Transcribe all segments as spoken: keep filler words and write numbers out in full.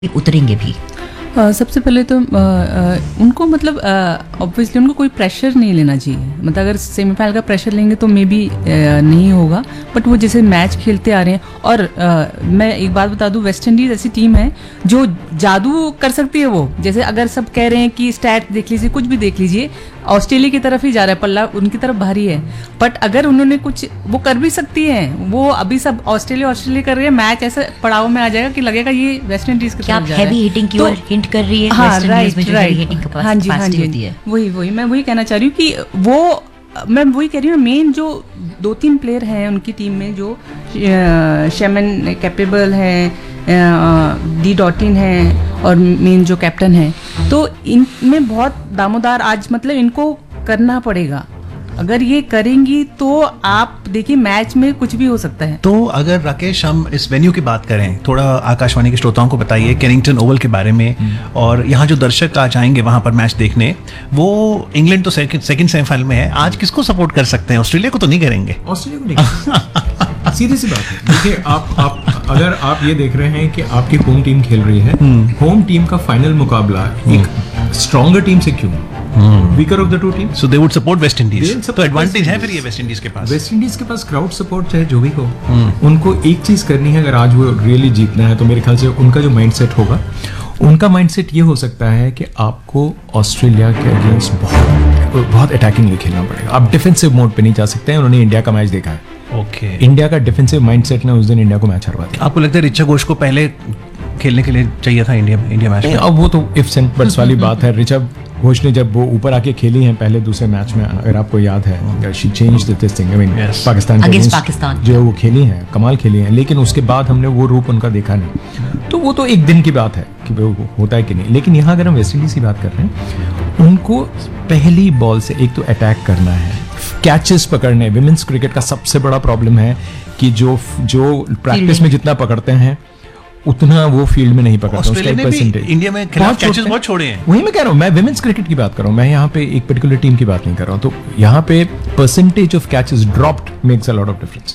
उतरेंगे भी? Uh, सबसे पहले तो uh, uh, उनको मतलब ऑब्वियसली uh, उनको कोई प्रेशर नहीं लेना चाहिए. मतलब अगर सेमीफाइनल का प्रेशर लेंगे तो मे बी uh, नहीं होगा. बट वो जैसे मैच खेलते आ रहे हैं. और uh, मैं एक बात बता दूं, वेस्ट इंडीज़ ऐसी टीम है जो जादू कर सकती है. वो जैसे अगर सब कह रहे हैं कि स्टैट देख लीजिए, कुछ भी देख लीजिए, ऑस्ट्रेलिया की तरफ ही जा रहा है पल्ला, उनकी तरफ भारी है. बट अगर उन्होंने कुछ, वो कर भी सकती है. वो अभी सब ऑस्ट्रेलिया ऑस्ट्रेलिया कर रहे हैं, मैच ऐसे पड़ाव में आ जाएगा कि लगेगा ये वेस्ट इंडीज की तरफ जा रहा है. हैवी हिटिंग की ओर हिंट कर रही है. हाँ, वेस्ट इंडीज में जो राइट, हिटिंग कैपेसिटी हाँ जी, हाँ जी, होती है. वही वही मैं वही कहना चाह रही हूँ कि वो मैं वही कह रही हूँ. मेन जो दो तीन प्लेयर हैं उनकी टीम में, जो शेमन कैपेबल हैं, डी डॉटिन है और मेन जो कैप्टन है, तो इनमें बहुत दामोदार आज मतलब इनको करना पड़ेगा. अगर ये करेंगी तो आप देखिए मैच में कुछ भी हो सकता है. तो अगर राकेश हम इस वेन्यू की बात करें, थोड़ा आकाशवाणी के श्रोताओं को बताइए केनिंगटन ओवल के बारे में. और यहाँ जो दर्शक आज आएंगे वहां पर मैच देखने, वो इंग्लैंड तो सेकंड सेमीफाइनल में है. आज किसको सपोर्ट कर सकते हैं? ऑस्ट्रेलिया को तो नहीं करेंगे. ऑस्ट्रेलिया को नहीं. सीधी सी बात है. देखिए, आप आप अगर आप ये देख रहे हैं कि आपकी होम टीम खेल रही है, होम टीम का फाइनल मुकाबला एक स्ट्रॉन्गर टीम से क्यों? Weaker of the two team, so they would support West Indies. तो एडवांटेज है फिर ये वेस्ट इंडीज के पास. वेस्ट इंडीज के पास क्राउड सपोर्ट चाहे जो भी हो, उनको एक चीज करनी है. अगर आज वो रियली जीतना है तो मेरे ख्याल से उनका जो माइंडसेट होगा, उनका माइंडसेट ये हो सकता है कि आपको ऑस्ट्रेलिया के अगेंस्ट बहुत बहुत अटैकिंगली खेलना पड़ेगा. आप डिफेंसिव मोड पे नहीं जा सकते हैं. उन्होंने इंडिया का मैच देखा है. Okay okay. इंडिया का डिफेंसिव माइंडसेट ने उस दिन इंडिया को मैच हरवा दिया. आपको लगता है ऋचा घोष को पहले खेलने के लिए चाहिए था इंडिया इंडिया मैच में? अब वो तो इफ्स एंड बट्स वाली बात है. ऋचा घोष ने जब वो ऊपर आके खेली हैं पहले दूसरे मैच में, अगर आपको याद है, she changed this thing. I mean Pakistan against Pakistan जो वो खेली हैं, कमाल खेली हैं. लेकिन उसके बाद हमने वो रूप उनका देखा नहीं. तो वो तो एक दिन की बात है कि वो होता है कि नहीं. लेकिन यहाँ अगर हम वेस्ट इंडीज की बात कर रहे हैं, उनको पहली बॉल से एक तो अटैक करना है, कैचेस पकड़ने. विमेंस क्रिकेट का सबसे बड़ा प्रॉब्लम है कि जो जो प्रैक्टिस में जितना पकड़ते हैं उतना वो फील्ड में नहीं पकड़ता. ऑस्ट्रेलिया ने भी इंडिया में खिलाफ कैचेस बहुत छोड़े हैं. वही मैं कह रहा हूँ. मैं विमेंस क्रिकेट की बात कर रहा हूँ. मैं यहाँ पे एक पर्टिकुलर टीम की बात नहीं कर रहा हूँ. तो यहाँ पे percentage of catches dropped makes a lot of difference.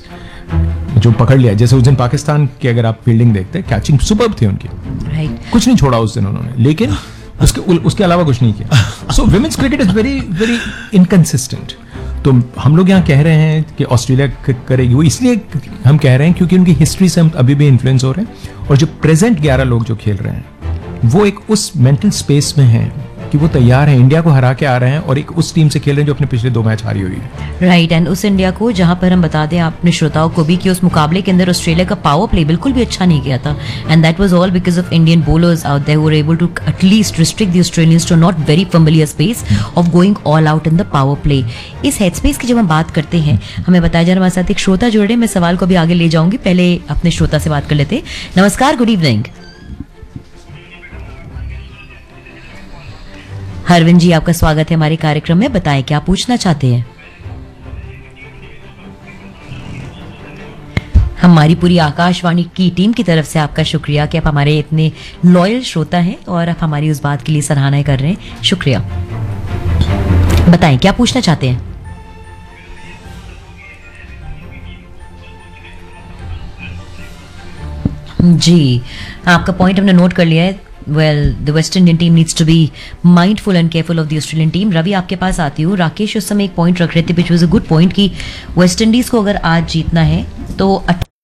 जो पकड़ लिया, जैसे उस दिन पाकिस्तान की अगर आप फील्डिंग देखते, कैचिंग सुपर्ब थी उनकी, राइट. कुछ नहीं छोड़ा उस दिन उन्होंने, लेकिन उसके उसके अलावा कुछ नहीं किया. सो women's cricket is very very inconsistent. तो हम लोग यहाँ कह रहे हैं कि ऑस्ट्रेलिया करेगी, वो इसलिए हम कह रहे हैं क्योंकि उनकी हिस्ट्री से हम अभी भी इन्फ्लुएंस हो रहे हैं. और जो प्रेजेंट ग्यारह लोग जो खेल रहे हैं वो एक उस मेंटल स्पेस में हैं कि वो तैयार है, इंडिया को हरा के आ रहे हैं और एक उस टीम से खेल रहे हैं जो अपने पिछले दो मैच हारी हुई है. राइट. एंड उस इंडिया को जहां पर हम बता दें अपने श्रोताओं को भी कि उस मुकाबले के अंदर ऑस्ट्रेलिया का पावर प्ले बिल्कुल भी अच्छा नहीं किया था. And that was all because of Indian bowlers out there who were able to at least restrict the Australians to not very familiar space of going all out in the power play. इस head space की जब हम बात करते हैं, हमें बताया जा रहा हमारे साथ एक श्रोता जुड़ रहे हैं. मैं सवाल को भी आगे ले जाऊंगी, पहले अपने श्रोता से बात कर लेते हैं. नमस्कार, गुड इवनिंग. हरविंद जी, आपका स्वागत है हमारे कार्यक्रम में. बताएं क्या पूछना चाहते हैं. हमारी पूरी आकाशवाणी की टीम की तरफ से आपका शुक्रिया कि आप हमारे इतने लॉयल श्रोता हैं और आप हमारी उस बात के लिए सराहना कर रहे हैं. शुक्रिया. बताएं क्या पूछना चाहते हैं. जी, आपका पॉइंट हमने नोट कर लिया है. Well, the West Indian team needs to be mindful and careful of the Australian team. Ravi, आपके पास आती हूँ. राकेश उस समय एक पॉइंट रख रहे थे, which was a good point, कि वेस्ट इंडीज को अगर आज जीतना है तो